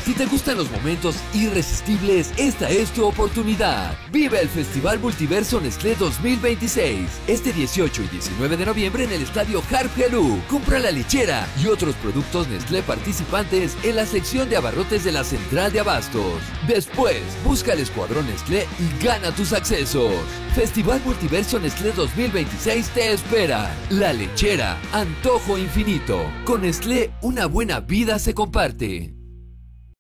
Si te gustan los momentos irresistibles, esta es tu oportunidad. Vive el Festival Multiverso Nestlé 2026. Este 18 y 19 de noviembre en el estadio Harp Helú. Compra la lechera y otros productos Nestlé participantes en la sección de abarrotes de la central de abastos. Después, busca el escuadrón Nestlé y gana tus accesos. Festival Multiverso Nestlé 2026 te espera. La lechera, antojo infinito. Con Nestlé, una buena vida se comparte.